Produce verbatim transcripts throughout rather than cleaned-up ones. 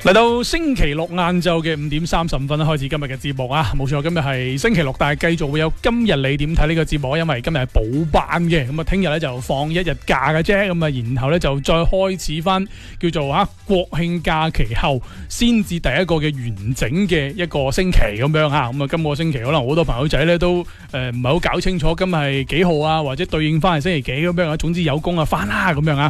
嚟到星期六晏晝嘅五點三十五分開始今日嘅節目啊，冇錯，今日係星期六，但係繼續會有今日你點睇呢個節目，因為今日係補班嘅，咁啊聽日咧就放一日假嘅啫，咁啊然後咧就再開始翻叫做啊國慶假期後先至第一個嘅完整嘅一個星期咁樣吓，咁啊今個星期可能好多朋友仔咧都誒唔係好搞清楚今日係幾號啊，或者對應翻係星期幾咁樣啊，總之有工啊翻啦咁樣啊。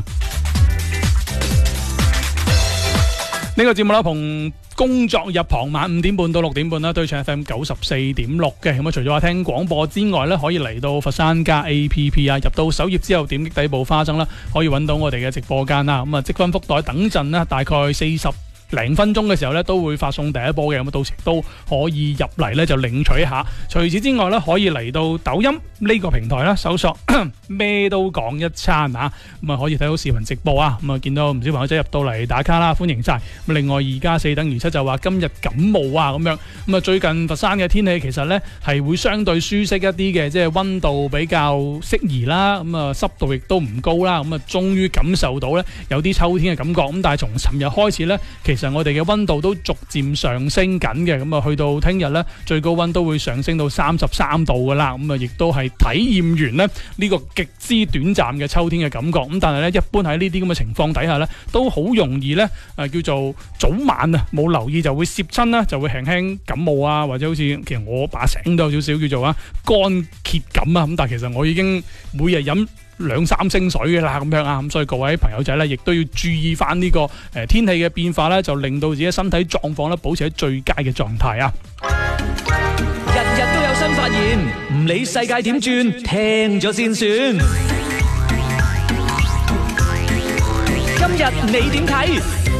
呢個節目啦，逢工作日傍晚五點半到六點半啦，對唱 F M 九十四點六嘅。咁啊，除咗話聽廣播之外咧，可以嚟到佛山加 A P P 啊，入到首頁之後點擊底部花生啦，可以揾到我哋嘅直播間啦。咁啊，積分福袋等陣啦，大概四十零分鐘嘅時候咧，都會發送第一波嘅，咁到時都可以入嚟咧就領取一下。除此之外咧，可以嚟到抖音呢個平台啦，搜索咩都講一餐啊，咁啊可以睇到視頻直播啊，咁啊見到唔少朋友仔入到嚟打卡啦，歡迎晒。咁另外二加四等於七就話今日感冒啊咁樣，咁啊最近佛山嘅天氣其實咧係會相對舒適一啲嘅，即係溫度比較適宜啦，咁啊濕度亦都唔高啦，咁啊終於感受到咧有啲秋天嘅感覺。咁但係從尋日開始咧，其實我哋嘅溫度都逐漸上升緊嘅，咁啊去到聽日咧最高溫都會上升到三十三度噶啦，咁啊亦都係體驗完咧呢個極之短暫嘅秋天嘅感覺。咁但係咧一般喺呢啲咁嘅情況底下咧，都好容易咧誒叫做早晚啊冇留意就會攝親啦，就會輕輕感冒啊，或者好似其實我把聲都有少少叫做啊乾澀感啊，咁但係其實我已經每日飲兩三升水嘅啦，咁樣啊，咁所以各位朋友仔咧，亦都要注意翻呢個誒天氣嘅變化咧，就令到自己身體狀況咧保持喺最佳嘅狀態啊！ 日日都有新發現，唔理世界點轉，聽咗先算。今日你點睇？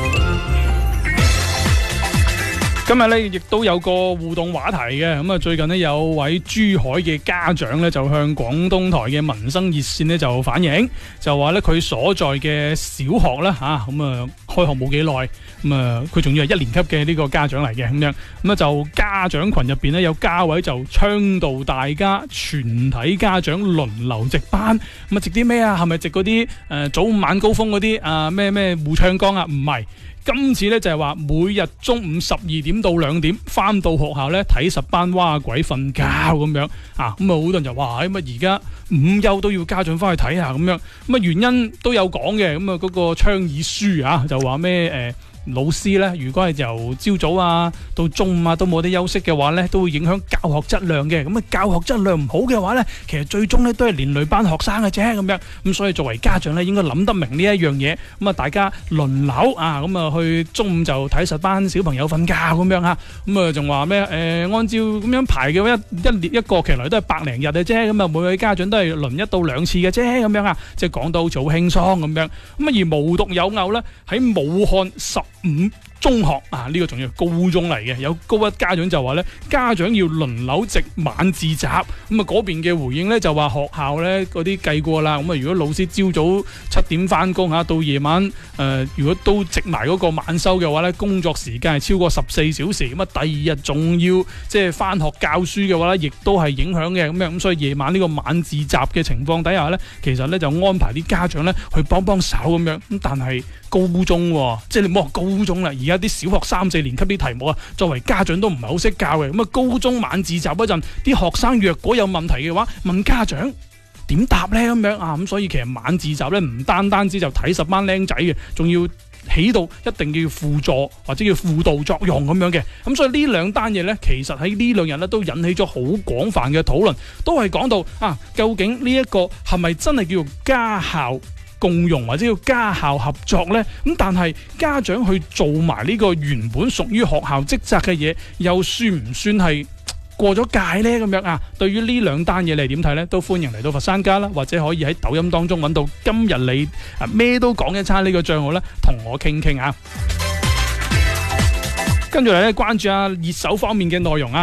今日咧亦都有個互動話題嘅，咁啊最近呢，有位珠海嘅家長咧就向廣東台嘅民生熱線咧就反映，就話咧佢所在嘅小學咧吓，咁啊開學冇幾耐，咁啊佢仲要係一年級嘅呢個家長嚟嘅，咁樣咁啊就家長群入邊咧有家委就倡導大家全體家長輪流值班，咁啊值啲咩啊？係咪值嗰啲誒早午晚高峰嗰啲啊咩咩互唱歌啊？唔係。今次咧就係話每日中午十二點到兩點翻到學校咧睇實班蛙鬼瞓覺咁樣啊，咁啊好多人就話乜而家午休都要家長翻去睇下咁樣，咁啊原因都有講嘅，咁啊嗰個倡議書啊就話咩誒老師咧，如果係由朝早啊到中午啊都冇得休息嘅話咧，都會影響教學質量嘅。咁啊教學質量唔好嘅話咧，其實最終咧都係連累班學生嘅啫咁樣。咁所以作為家長咧，應該諗得明呢一樣嘢。咁啊大家輪流啊，咁啊去中午就睇實班小朋友瞓覺咁樣嚇。咁啊仲話咩？誒、呃、按照咁樣排嘅一一年一個期來都係百零日嘅啫。咁啊每位家長都係輪一到兩次嘅啫咁樣啊，即係講到好似好輕鬆咁樣。咁啊而無獨有偶咧，喺武漢十五中學啊，呢、這個仲要高中嚟嘅，有高一家長就話咧，家長要輪流值晚自習。咁啊嗰邊嘅回應咧就話學校咧嗰啲計過啦，咁啊如果老師朝早七點翻工吓，到夜晚誒、呃、如果都值埋嗰個晚修嘅話咧，工作時間係超過十四小時，咁啊第二日仲要即係翻學教書嘅話咧，亦都係影響嘅咁樣。咁所以夜晚呢個晚自習嘅情況底下咧，其實咧就安排啲家長咧去幫幫手咁樣。咁但係高中即係你唔好話高中啦，而家啲小學三四年級啲題目啊，作為家長都唔係好識教嘅。咁啊高中晚自習嗰陣，啲學生若果有問題嘅話，問家長點答呢？咁樣啊？咁所以其實晚自習咧唔單單止就睇實班僆仔嘅，仲要起到一定要輔助或者叫輔導作用咁樣嘅。咁所以呢兩單嘢咧，其實喺呢兩日咧都引起咗好廣泛嘅討論，都係講到啊，究竟呢一個係咪真係叫做家校共融或者叫家校合作呢？咁但係家長去做埋呢個原本屬於學校職責嘅嘢，又算唔算係過咗界呢？咁樣啊？對於呢兩單嘢你點睇呢？都歡迎嚟到佛山家啦，或者可以喺抖音當中揾到今日你啊咩都講一餐呢個賬號呢，同我傾傾啊！跟住嚟咧，關注下熱搜方面嘅內容啊！